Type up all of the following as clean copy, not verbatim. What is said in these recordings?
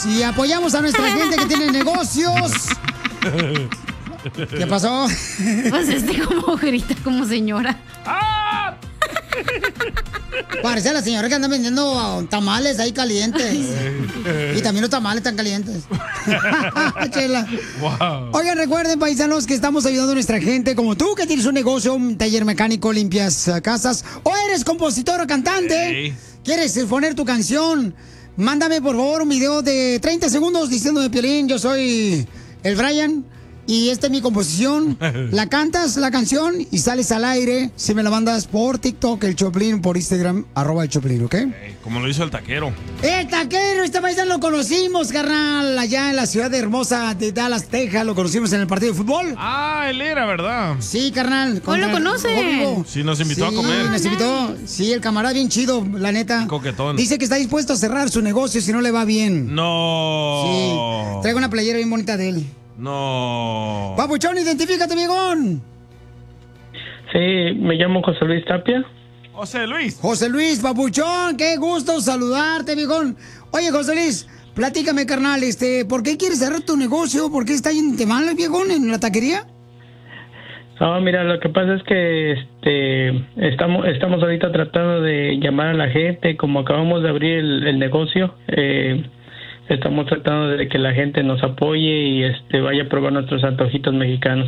y apoyamos a nuestra gente que tiene negocios. ¿Qué pasó? Pues como grita como señora. ¡Ah! Parece la señora que anda vendiendo tamales ahí calientes. Y también los tamales están calientes. Chela. Wow. Oigan, recuerden, paisanos, que estamos ayudando a nuestra gente como tú, que tienes un negocio, un taller mecánico, limpias casas, o eres compositor o cantante. Hey. ¿Quieres poner tu canción? Mándame, por favor, un video de 30 segundos diciéndome, Piolín, yo soy el Brian y esta es mi composición. La cantas, la canción, y sales al aire. Si me la mandas por TikTok, el Choplin, por Instagram, @el Choplin, ¿ok? Hey, como lo hizo el taquero. El taquero, este paisano lo conocimos, carnal, allá en la ciudad hermosa de Dallas, Texas. Lo conocimos en el partido de fútbol. Ah, él era, ¿verdad? Sí, carnal. ¿Cómo lo conoce? Sí, nos invitó a comer. Nos invitó. Sí, el camarada bien chido, la neta. Coquetón. Dice que está dispuesto a cerrar su negocio si no le va bien. No. Sí. Traigo una playera bien bonita de él. No. Papuchón, identifícate, viejón. Sí, me llamo José Luis Tapia. José Luis. José Luis, papuchón, qué gusto saludarte, viejón. Oye, José Luis, platícame, carnal, ¿por qué quieres cerrar tu negocio? ¿Por qué está yendo mal, viejón, en la taquería? No, mira, lo que pasa es que estamos ahorita tratando de llamar a la gente, como acabamos de abrir el negocio, estamos tratando de que la gente nos apoye y vaya a probar nuestros antojitos mexicanos.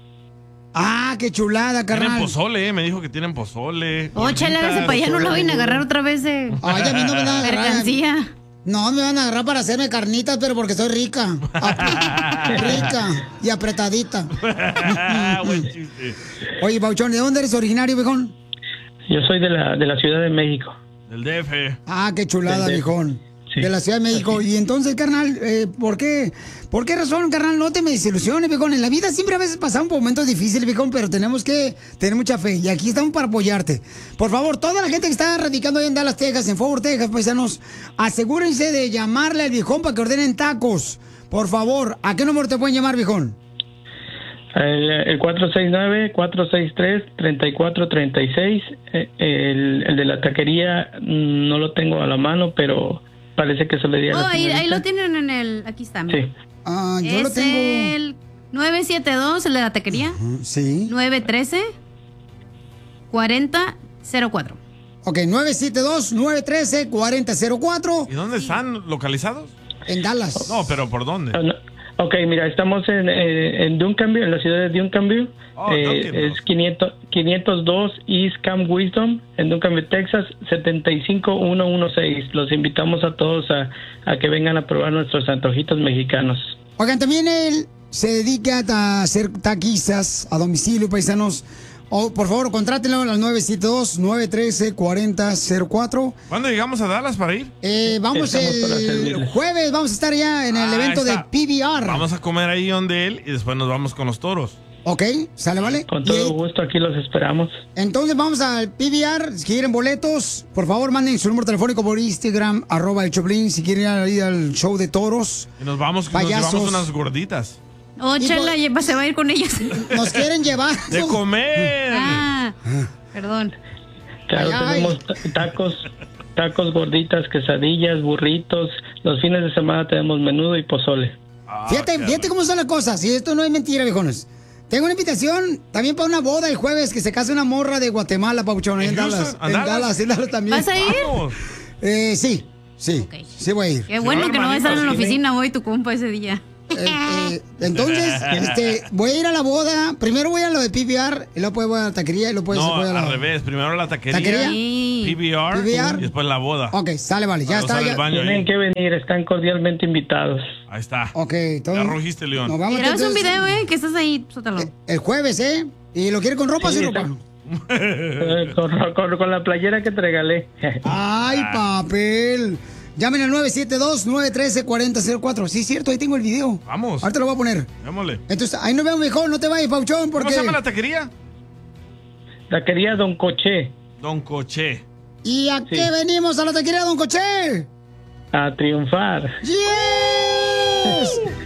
Ah, qué chulada, Tienen carnal. pozole, me dijo que tienen pozole. Oh, chela, hágase para allá, no la vayan a agarrar otra vez de Ay, a mí no me van a agarrar. mercancía. No, me van a agarrar para hacerme carnitas, pero porque soy rica. Rica y apretadita. Buen chiste. Oye, Papuchón, ¿de dónde eres originario, viejón? Yo soy de la Ciudad de México. Del DF. Ah, qué chulada, Del DF. viejón. Sí. De la Ciudad de México. Así. Y entonces, carnal, ¿por qué razón, carnal? No te me desilusiones, viejón. En la vida siempre a veces pasamos momentos difíciles, viejón, pero tenemos que tener mucha fe. Y aquí estamos para apoyarte. Por favor, toda la gente que está radicando ahí en Dallas, Texas, en Fort Worth, Texas, paisanos, asegúrense de llamarle al viejón para que ordenen tacos. Por favor, ¿a qué número te pueden llamar, viejón? El 469-463-3436. El de la taquería no lo tengo a la mano, pero parece que se le di a la Ahí señorita. lo tienen en el... Aquí está, mira. Sí. Ah, yo Es lo tengo. el 972, el de la taquería. Sí. 913-4004. Ok, 972-913-4004 ¿Y dónde están localizados? en Dallas. No, pero ¿por dónde? Ah, no. Ok, mira, estamos en Duncanville, en la ciudad de Duncanville. Oh, Duncanville. Es 502 East Camp Wisdom, en Duncanville, Texas, 75116. Los invitamos a todos a que vengan a probar nuestros antojitos mexicanos. Oigan, también él se dedica a hacer taquizas a domicilio, paisanos. Por favor, contrátenlo al 972-913-4004. ¿Cuándo llegamos a Dallas para ir? Vamos Estamos para el servirles. jueves, vamos a estar ya en el evento está. de PBR. Vamos a comer ahí donde él y después nos vamos con los toros. Ok, ¿sale, vale? Con Y, todo gusto, aquí los esperamos. entonces vamos al PBR. Si quieren boletos, por favor, manden su número telefónico por Instagram, @el Choplin. Si quieren ir al show de toros, Y nos vamos, nos Payasos. llevamos unas gorditas. Oh, Y chela, se va a ir con ellos. nos quieren llevar. ¡De comer! Ah, perdón. Claro, Ay, tenemos tacos, gorditas, quesadillas, burritos. Los fines de semana tenemos menudo y pozole. Ah, Fíjate qué cómo son las cosas. Y esto no es mentira, viejones. Tengo una invitación también para una boda el jueves, que se casa una morra de Guatemala, Pauchón, en ¿En Dallas. Houston? ¿A En Dallas? Dallas, en Dallas también. ¿Vas a ir? Vamos. Sí. Ok. Sí voy a ir. Qué bueno que no vas a estar en la hermanito, oficina hoy, tu compa, ese día. Entonces, voy a ir a la boda. Primero voy a lo de PBR, y luego voy a la taquería, y luego No, voy a la... al revés. Primero la taquería, ¿Taquería? Sí. PBR, PBR. y después la boda. Ok, sale, vale. Ya Para está. usar el Ya. baño ahí. Tienen que venir, están cordialmente invitados. Ahí está. Ok, Ya entonces... rugiste, León. Nos vamos Grabas un entonces, video, que estás ahí, sótalo. el jueves, ¿eh? ¿Y lo quiere con ropa o Sí, sin está. ropa? Con la playera que te regalé. ¡Ay, papel! Llamen al 972-913-4004. Sí, es cierto, ahí tengo el video. Vamos. Ahorita lo voy a poner. Démosle. Entonces, ahí nos vemos mejor, no te vayas, Pauchón, ¿Cómo porque... se llama la taquería? Taquería Don Coché, Don Coché. ¿Y a qué venimos a la taquería, don Coche? a triunfar. ¡Yes!